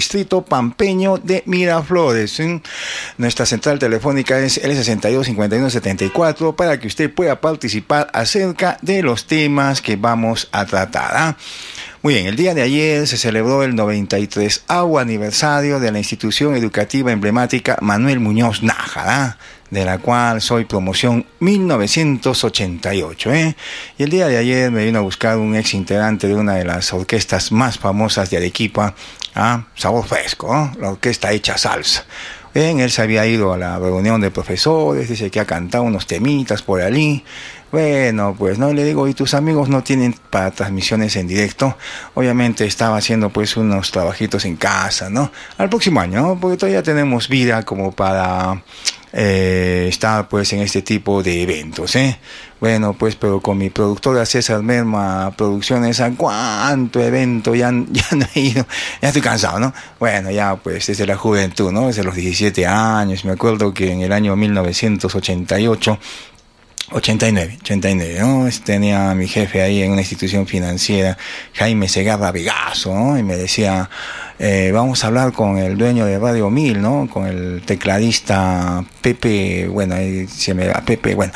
distrito pampeño de Miraflores. Nuestra central telefónica es L62-5174 para que usted pueda participar acerca de los temas que vamos a tratar. Muy bien, el día de ayer se celebró el 93º aniversario de la institución educativa emblemática Manuel Muñoz Nájera, de la cual soy promoción 1988. Y el día de ayer me vino a buscar un ex integrante de una de las orquestas más famosas de Arequipa, Sabor Fresco, la orquesta Hecha Salsa. Él se había ido a la reunión de profesores, dice que ha cantado unos temitas por allí. Bueno, pues no, le digo, ¿y tus amigos no tienen para transmisiones en directo? Obviamente estaba haciendo pues unos trabajitos en casa, ¿no? Al próximo año, ¿no? Porque todavía tenemos vida como para estar pues en este tipo de eventos, Bueno, pues pero con mi productora César Merma Producciones, ¿a cuánto evento ya no he ido? Ya estoy cansado, ¿no? Bueno, ya pues desde la juventud, ¿no? Desde los 17 años, me acuerdo que en el año 1988 89, ¿no? Tenía a mi jefe ahí en una institución financiera, Jaime Segarra Vegaso, ¿no? Y me decía, vamos a hablar con el dueño de Radio 1000, ¿no? Con el tecladista Pepe, bueno, ahí se me va Pepe, bueno,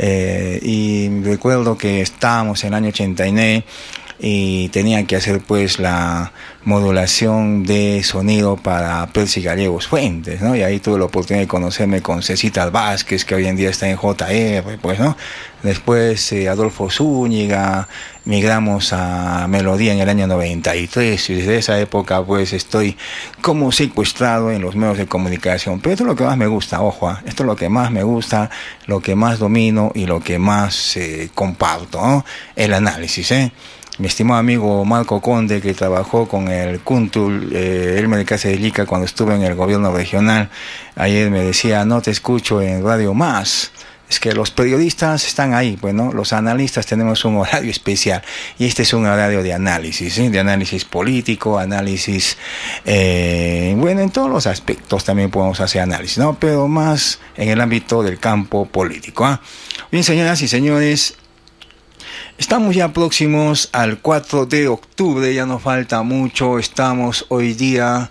y recuerdo que estábamos en el año 89 y tenía que hacer pues la modulación de sonido para Percy Gallegos Fuentes, ¿no? Y ahí tuve la oportunidad de conocerme con Cecita Vázquez, que hoy en día está en JR, pues, ¿no? Después Adolfo Zúñiga, migramos a Melodía en el año 93, y desde esa época pues estoy como secuestrado en los medios de comunicación. Pero esto es lo que más me gusta, ojo, esto es lo que más me gusta, lo que más domino y lo que más comparto, ¿no? El análisis, Mi estimado amigo Marco Conde, que trabajó con el Cuntul, él me decía de Lica cuando estuve en el gobierno regional, ayer me decía, no te escucho en Radio Más. Es que los periodistas están ahí, pues, ¿no? Los analistas tenemos un horario especial, y este es un horario de análisis, de análisis político, análisis, bueno, en todos los aspectos también podemos hacer análisis, ¿no? Pero más en el ámbito del campo político, Bien, señoras y señores, estamos ya próximos al 4 de octubre, ya nos falta mucho, estamos hoy día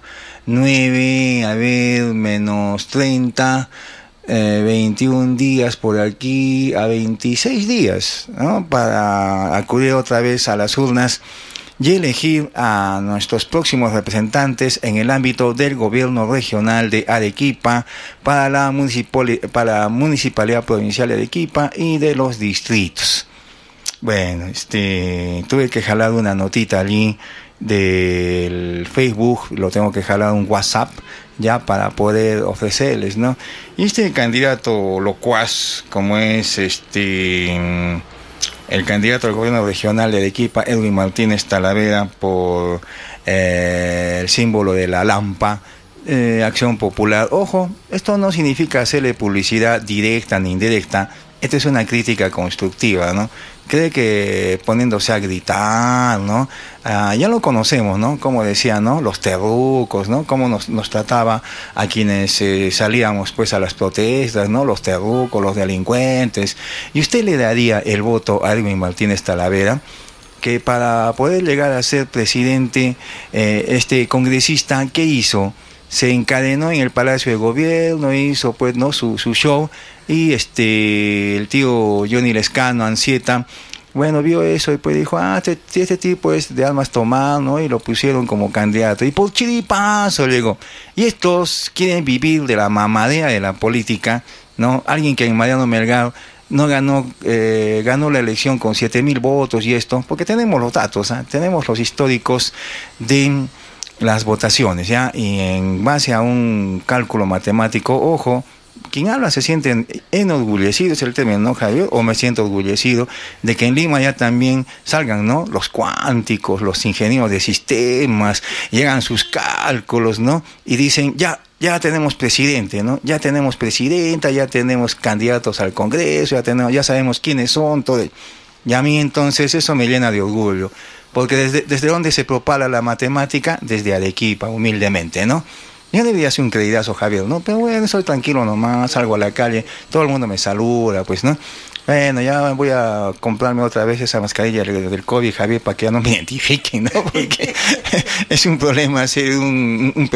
9, menos 30, 21 días por aquí, a 26 días, ¿no? Para acudir otra vez a las urnas y elegir a nuestros próximos representantes en el ámbito del gobierno regional de Arequipa, para la Municipalidad Provincial de Arequipa y de los distritos. Bueno, tuve que jalar una notita allí del Facebook, lo tengo que jalar un WhatsApp ya para poder ofrecerles, ¿no? Y este candidato locuaz, como es el candidato al gobierno regional de Arequipa, Edwin Martínez Talavera, por el símbolo de la lampa, Acción Popular. Ojo, esto no significa hacerle publicidad directa ni indirecta. Esta es una crítica constructiva, ¿no? Cree que poniéndose a gritar, ¿no? Ya lo conocemos, ¿no? Como decía, ¿no? Los terrucos, ¿no? Cómo nos trataba a quienes salíamos pues a las protestas, ¿no? Los terrucos, los delincuentes. ¿Y usted le daría el voto a Edwin Martínez Talavera? Que para poder llegar a ser presidente, este congresista, ¿qué hizo? Se encadenó en el Palacio de Gobierno, hizo pues, ¿no? su show, y el tío Johnny Lescano, Ansieta, bueno, vio eso y pues dijo, este tipo es de armas tomar, ¿no? Y lo pusieron como candidato, y por chiripazo llegó. Y estos quieren vivir de la mamadera de la política, ¿no? Alguien que en Mariano Melgar no ganó la elección con 7,000 votos y esto, porque tenemos los datos, tenemos los históricos de las votaciones, ¿ya? Y en base a un cálculo matemático, ojo, quien habla se siente enorgullecido, es el término, ¿no, Javier? O me siento orgullecido de que en Lima ya también salgan, ¿no? Los cuánticos, los ingenieros de sistemas, llegan sus cálculos, ¿no? Y dicen, ya tenemos presidente, ¿no? Ya tenemos presidenta, ya tenemos candidatos al Congreso, ya sabemos quiénes son, todo. Y a mí entonces eso me llena de orgullo, porque desde dónde se propala la matemática, desde Arequipa, humildemente, ¿no? Yo debería ser un credidazo, Javier, ¿no? Pero bueno, soy tranquilo nomás, salgo a la calle, todo el mundo me saluda, pues, ¿no? Bueno, ya voy a comprarme otra vez esa mascarilla del COVID, Javier, para que ya no me identifiquen, ¿no? Porque es un problema ser un